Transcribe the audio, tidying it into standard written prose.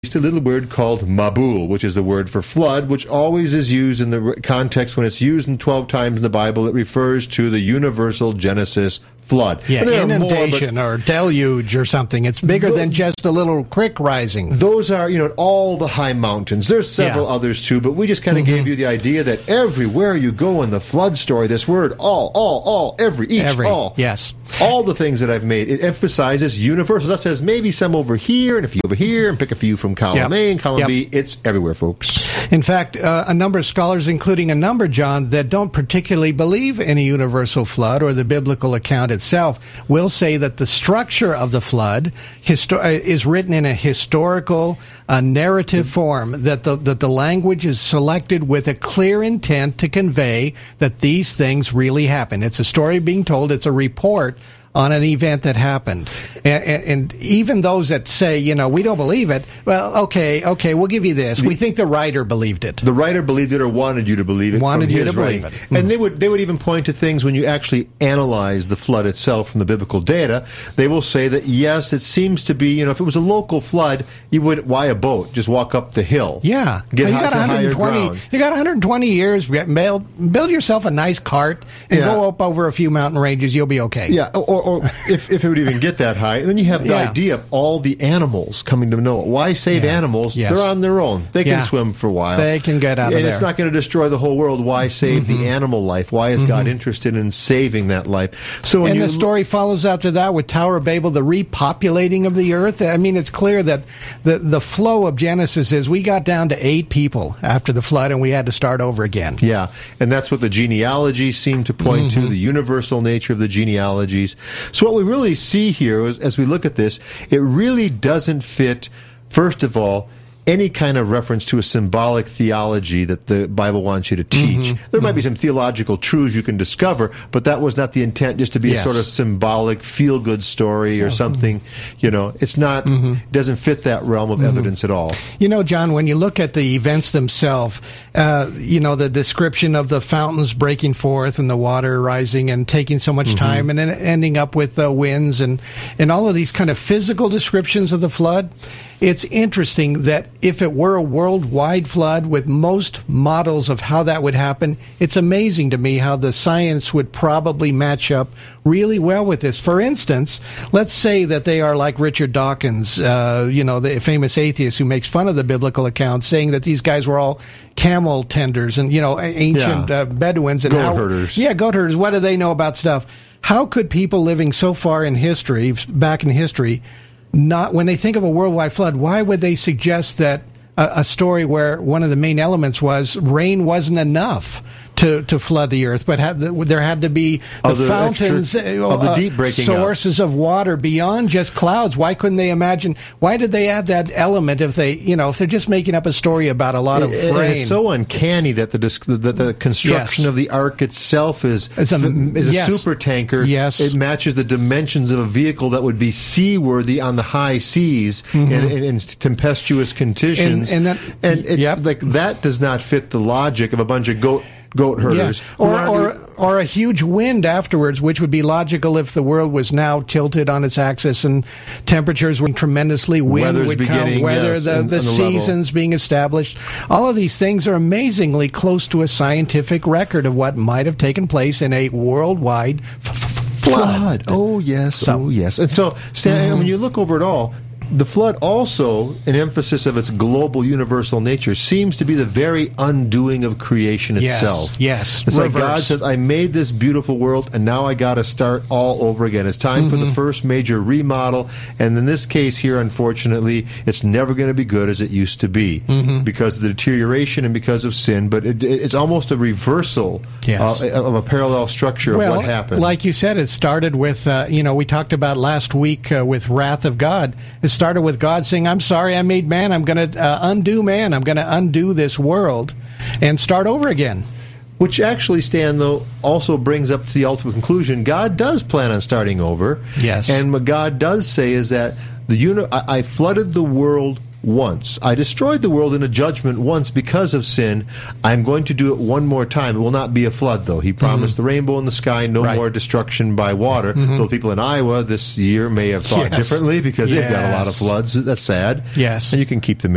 It's a little word called Mabul, which is the word for flood, which always is used in the context when it's used in 12 times in the Bible. It refers to the universal Genesis flood. Yeah, inundation or deluge or something. It's bigger than just a little creek rising. Those are, all the high mountains. There's several others too, but we just kind of gave you the idea that everywhere you go in the flood story, this word all, every, each, all. Yes. All the things that I've made, it emphasizes universal. That says maybe some over here and a few over here and pick a few from column A and column B. It's everywhere, folks. In fact, a number of scholars, including a number, John, that don't particularly believe in a universal flood or the biblical account itself, will say that the structure of the flood is written in a historical, narrative form, that the language is selected with a clear intent to convey that these things really happen. It's a story being told. It's a report on an event that happened. And even those that say, we don't believe it, well, okay, we'll give you this. We think the writer believed it. The writer believed it or wanted you to believe it. Wanted you to believe it. And they would even point to things when you actually analyze the flood itself from the biblical data. They will say that, yes, it seems to be, if it was a local flood, you wouldn't, why a boat? Just walk up the hill. Yeah. Get to higher ground. You got 120 years, build yourself a nice cart and go up over a few mountain ranges, you'll be okay. Yeah, or if it would even get that high. And then you have the idea of all the animals coming to Noah. Why save animals? Yes. They're on their own. They can swim for a while. They can get out of there. And it's not going to destroy the whole world. Why save the animal life? Why is God interested in saving that life? And the story follows after that with Tower of Babel, the repopulating of the earth. I mean, it's clear that the flow of Genesis is we got down to 8 people after the flood and we had to start over again. Yeah, and that's what the genealogies seem to point to, the universal nature of the genealogies. So what we really see here as we look at this, it really doesn't fit, first of all, any kind of reference to a symbolic theology that the Bible wants you to teach. There might be some theological truths you can discover, but that was not the intent, just to be a sort of symbolic, feel-good story or something. It's not, it doesn't fit that realm of evidence at all. John, when you look at the events themselves, the description of the fountains breaking forth and the water rising and taking so much time and then ending up with the winds and all of these kind of physical descriptions of the flood, it's interesting that if it were a worldwide flood with most models of how that would happen, it's amazing to me how the science would probably match up really well with this. For instance, let's say that they are like Richard Dawkins, the famous atheist who makes fun of the biblical accounts, saying that these guys were all camel tenders and, ancient Bedouins. And goat herders. Yeah, goat herders. What do they know about stuff? How could people living so far in history, back in history, not when they think of a worldwide flood, why would they suggest that a story where one of the main elements was rain wasn't enough to flood the earth, but there had to be the fountains of the deep breaking sources of water beyond just clouds? Why couldn't they imagine? Why did they add that element if they're just making up a story about a lot of rain? It's so uncanny that the construction of the ark itself is a super tanker. Yes. It matches the dimensions of a vehicle that would be seaworthy on the high seas in tempestuous conditions. That does not fit the logic of a bunch of goat herders. Yeah. Or a huge wind afterwards, which would be logical if the world was now tilted on its axis and temperatures were tremendously, wind would come, weather, the seasons being established. All of these things are amazingly close to a scientific record of what might have taken place in a worldwide flood. Oh, yes. And so, Stan, when you look over it all, the flood also, an emphasis of its global universal nature, seems to be the very undoing of creation itself. Yes. It's like God says, I made this beautiful world, and now I got to start all over again. It's time for the first major remodel, and in this case here, unfortunately, it's never going to be good as it used to be because of the deterioration and because of sin, but it's almost a reversal of a parallel structure of what happened. Like you said, it started with, we talked about last week with Wrath of God. It started with God saying, I'm sorry I made man. I'm going to undo man. I'm going to undo this world and start over again. Which actually, Stan, though, also brings up to the ultimate conclusion. God does plan on starting over. Yes. And what God does say is that I flooded the world once. I destroyed the world in a judgment once because of sin. I'm going to do it one more time. It will not be a flood, though. He promised the rainbow in the sky, no more destruction by water. Though people in Iowa this year may have thought differently because they've got a lot of floods. That's sad. Yes. And you can keep them